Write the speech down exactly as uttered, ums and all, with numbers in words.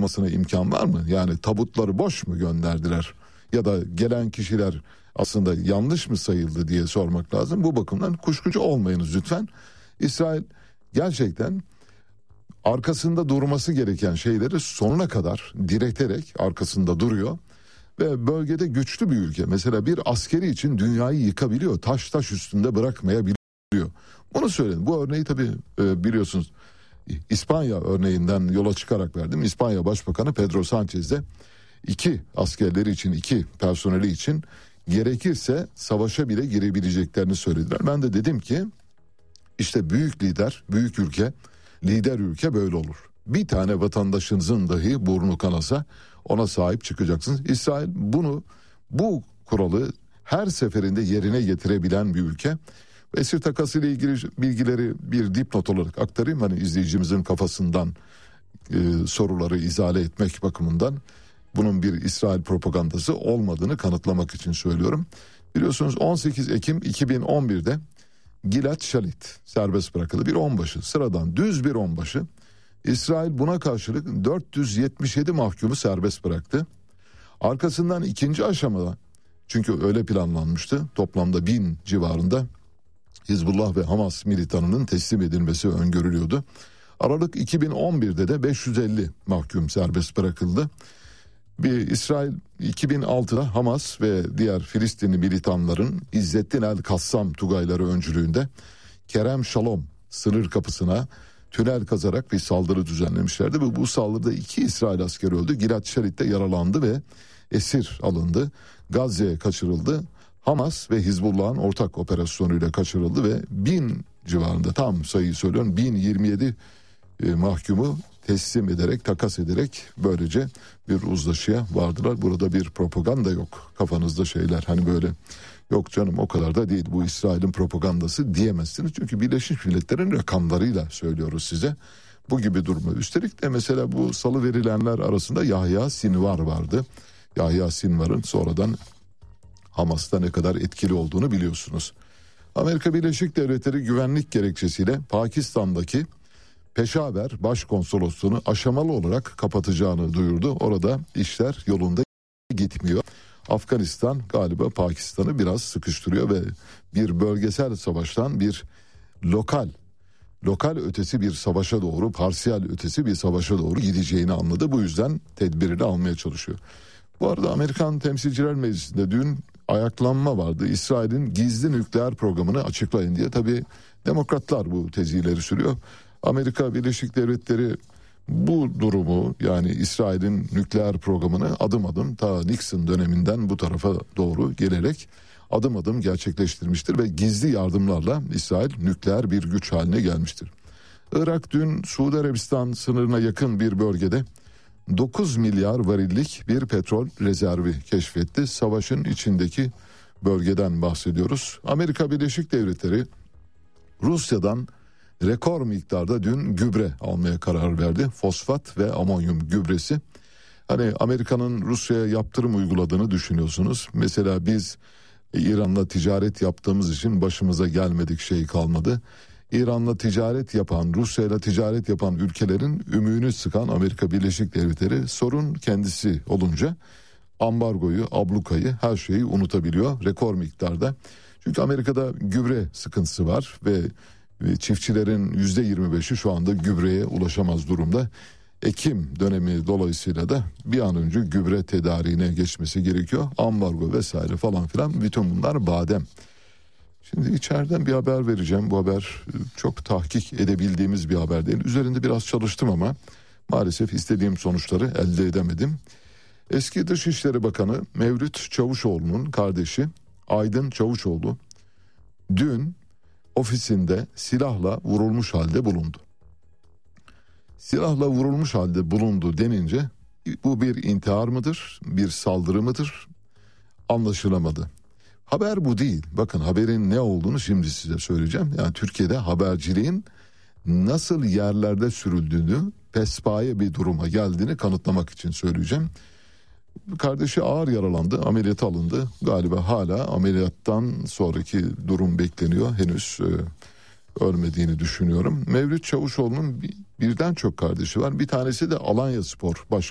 olmasına imkan var mı? Yani tabutları boş mu gönderdiler? Ya da gelen kişiler aslında yanlış mı sayıldı diye sormak lazım. Bu bakımdan kuşkucu olmayınız lütfen. İsrail gerçekten arkasında durması gereken şeyleri sonuna kadar direterek arkasında duruyor. Ve bölgede güçlü bir ülke. Mesela bir askeri için dünyayı yıkabiliyor. Taş taş üstünde bırakmayabiliyor. Bunu söyledim. Bu örneği tabii e, biliyorsunuz İspanya örneğinden yola çıkarak verdim. İspanya Başbakanı Pedro Sánchez de iki askerleri için, iki personeli için gerekirse savaşa bile girebileceklerini söylediler. Ben de dedim ki işte büyük lider, büyük ülke, lider ülke böyle olur. Bir tane vatandaşınızın dahi burnu kanasa ona sahip çıkacaksınız. İsrail bunu, bu kuralı her seferinde yerine getirebilen bir ülke. Esir takası ile ilgili bilgileri bir dipnot olarak aktarayım. Hani izleyicimizin kafasından e, soruları izale etmek bakımından bunun bir İsrail propagandası olmadığını kanıtlamak için söylüyorum. Biliyorsunuz on sekiz Ekim iki bin on birde Gilad Shalit serbest bırakıldı. Bir onbaşı, sıradan düz bir onbaşı. İsrail buna karşılık dört yüz yetmiş yedi mahkumu serbest bıraktı. Arkasından ikinci aşamada, çünkü öyle planlanmıştı, toplamda bin civarında Hizbullah ve Hamas militanının teslim edilmesi öngörülüyordu. Aralık iki bin on birde de beş yüz elli mahkum serbest bırakıldı. Bir İsrail iki bin altıda Hamas ve diğer Filistinli militanların İzzettin el-Kassam Tugayları öncülüğünde Kerem Shalom sınır kapısına tünel kazarak bir saldırı düzenlemişlerdi. Ve bu saldırıda iki İsrail askeri öldü. Gilad Shalit de yaralandı ve esir alındı. Gazze'ye kaçırıldı. Hamas ve Hizbullah'ın ortak operasyonuyla kaçırıldı ve bin civarında, tam sayıyı söylüyorum, bin yirmi yedi e, mahkumu teslim ederek, takas ederek böylece bir uzlaşıya vardılar. Burada bir propaganda yok. Kafanızda şeyler hani böyle yok canım o kadar da değil, bu İsrail'in propagandası diyemezsiniz. Çünkü Birleşmiş Milletler'in rakamlarıyla söylüyoruz size bu gibi durumu. Üstelik de mesela bu salı verilenler arasında Yahya Sinvar vardı. Yahya Sinvar'ın sonradan Hamas'ta ne kadar etkili olduğunu biliyorsunuz. Amerika Birleşik Devletleri güvenlik gerekçesiyle Pakistan'daki Peşaver Başkonsolosluğunu aşamalı olarak kapatacağını duyurdu. Orada işler yolunda gitmiyor. Afganistan galiba Pakistan'ı biraz sıkıştırıyor ve bir bölgesel savaştan bir lokal, lokal ötesi bir savaşa doğru, parsiyel ötesi bir savaşa doğru gideceğini anladı. Bu yüzden tedbirini almaya çalışıyor. Bu arada Amerikan Temsilciler Meclisi'nde dün ayaklanma vardı. İsrail'in gizli nükleer programını açıklayın diye. Tabii demokratlar bu tezileri sürüyor. Amerika Birleşik Devletleri bu durumu, yani İsrail'in nükleer programını adım adım ta Nixon döneminden bu tarafa doğru gelerek adım adım gerçekleştirmiştir ve gizli yardımlarla İsrail nükleer bir güç haline gelmiştir. Irak dün Suudi Arabistan sınırına yakın bir bölgede dokuz milyar varillik bir petrol rezervi keşfetti. Savaşın içindeki bölgeden bahsediyoruz. Amerika Birleşik Devletleri Rusya'dan rekor miktarda dün gübre almaya karar verdi. Fosfat ve amonyum gübresi. Hani Amerika'nın Rusya'ya yaptırım uyguladığını düşünüyorsunuz. Mesela biz İran'la ticaret yaptığımız için başımıza gelmedik şey kalmadı. İran'la ticaret yapan, Rusya'yla ticaret yapan ülkelerin ümüğünü sıkan Amerika Birleşik Devletleri sorun kendisi olunca ambargoyu, ablukayı, her şeyi unutabiliyor rekor miktarda. Çünkü Amerika'da gübre sıkıntısı var ve çiftçilerin yüzde yirmi beşi şu anda gübreye ulaşamaz durumda. Ekim dönemi dolayısıyla da bir an önce gübre tedariğine geçmesi gerekiyor. Ambargo vesaire falan filan, bütün bunlar badem. Şimdi içeriden bir haber vereceğim. Bu haber çok tahkik edebildiğimiz bir haber değil. Üzerinde biraz çalıştım ama maalesef istediğim sonuçları elde edemedim. Eski Dışişleri Bakanı Mevlüt Çavuşoğlu'nun kardeşi Aydın Çavuşoğlu dün ofisinde silahla vurulmuş halde bulundu. Silahla vurulmuş halde bulundu denince bu bir intihar mıdır, bir saldırı mıdır anlaşılamadı. Haber bu değil. Bakın haberin ne olduğunu şimdi size söyleyeceğim. Yani Türkiye'de haberciliğin nasıl yerlerde sürüldüğünü, pespaye bir duruma geldiğini kanıtlamak için söyleyeceğim. Kardeşi ağır yaralandı, ameliyata alındı. Galiba hala ameliyattan sonraki durum bekleniyor. Henüz e, ölmediğini düşünüyorum. Mevlüt Çavuşoğlu'nun bir, birden çok kardeşi var. Bir tanesi de Alanyaspor Başkanı.